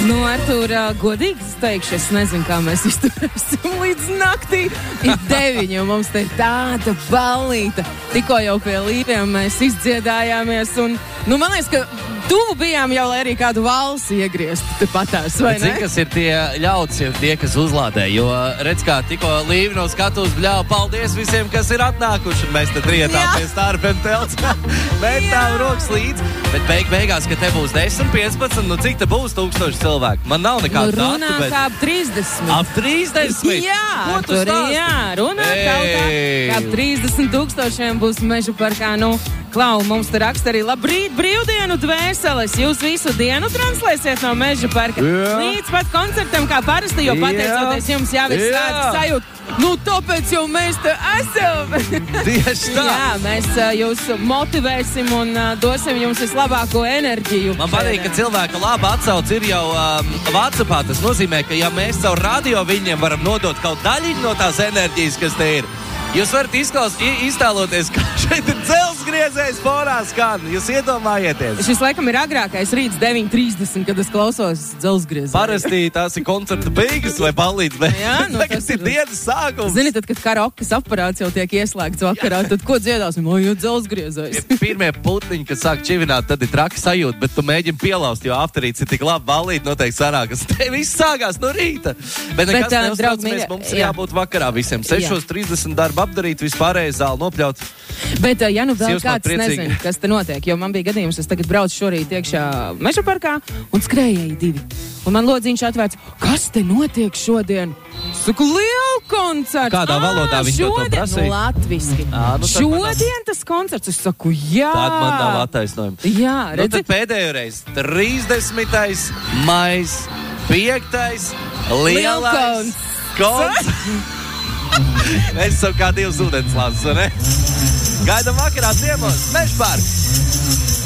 Nu, Artur, godīgi es teikšu, es nezinu, kā mēs izturēsim līdz naktī. Ir 9, un mums te ir tāda ballīta. Tikko jau pie līviem mēs izdziedājāmies, un, nu, man liekas, ka tuvu bijām jau, lai arī kādu valsi iegrieztu te patās, vai ne? Cik kas ir tie ļauts, ir tie, kas uzlādē, jo redz, kā tikko līvi no skatuves bļāva, paldies visiem, kas ir atnākuši, un mēs te trietām pie Stārpiem telts, metām rokas līdz, bet beigās, ka te būs 10, 15, nu cik te būs 1000 cilvēku? Man nav nekāda datu, runā bet... kā ap 30. Ap 30? Jā, ko tu stāsti? Jā, runā kā ap 30,000 būs Meža parkā, nu... Klau, mums te raksta arī labrīt, brīvdienu dvēseles. Jūs visu dienu translēsiet no Meža parka. Līdz pat koncertam, kā parasti, jo pateicoties jums jau ir svētku sajūta. Nu, tāpēc jau mēs te esam. Tieši tā. Jā, mēs jūs motivēsim un dosim jums vislabāko enerģiju. Man patīk, ka cilvēka laba atsauce ir jau WhatsAppā. Tas nozīmē, ka ja mēs caur radio viņiem varam nodot kaut daļiņu no tās enerģijas, kas te ir, jūs varat iztēloties, ka šeit ir dzelzsgriezējs fonā skan. Jūs iedomājieties. Šis laikam ir agrākais rīts 9:30, kad es klausos dzelzsgriezēju. Parasti tās ir koncerta beigas vai ballītes, bet jā, nu, tas ir dienas sākums. Zini, tad, kad karaokas aparāts jau tiek ieslēgts vakarā, tad ko dziedāsim? O, jau dzelzsgriezējs. Pirmie putniņi, kad sāk čivināt, tad ir traki sajūta, bet tu mēģini pielaust, jo afterīts ir tik labi ballīt, noteikti sanākas. Te viss sākās no rīta. Bet nekas neuztraucamies, mums jābūt vakarā visiem. 6:30 darba apdarīt, vispārējais zāli nopļaut. Bet, ja nu vēl kāds nezina, kas te notiek, jo man bija gadījums, es tagad braucu šorīt iekšā Meža parkā un skrējēji 2. Un man lodziņš atvērts, kas te notiek šodien? Saku, lielu koncertu. Kādā valodā viņi to prasīja? Latviski. Šodien tas koncerts, es saku, jā. Tāda man nav attaisnojuma. Jā, redzi. Nu tad pēdējo reizi, 30. maijs, 5. lielais koncerts. Mēs esam kā 2 ūdenslādes, ne? Gaidām vakarā ciemos, Meža parks!